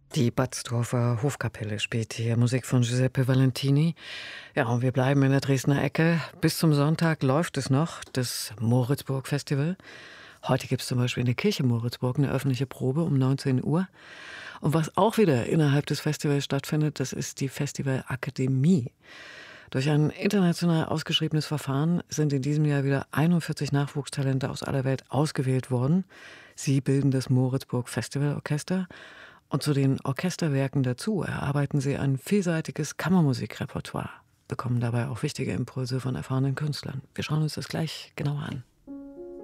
Die Batzdorfer Hofkapelle spielt hier Musik von Giuseppe Valentini. Ja, und wir bleiben in der Dresdner Ecke. Bis zum Sonntag läuft es noch, das Moritzburg-Festival. Heute gibt es zum Beispiel in der Kirche Moritzburg eine öffentliche Probe um 19 Uhr. Und was auch wieder innerhalb des Festivals stattfindet, das ist die Festivalakademie. Durch ein international ausgeschriebenes Verfahren sind in diesem Jahr wieder 41 Nachwuchstalente aus aller Welt ausgewählt worden. Sie bilden das Moritzburg Festivalorchester. Und zu den Orchesterwerken dazu erarbeiten sie ein vielseitiges Kammermusikrepertoire, bekommen dabei auch wichtige Impulse von erfahrenen Künstlern. Wir schauen uns das gleich genauer an.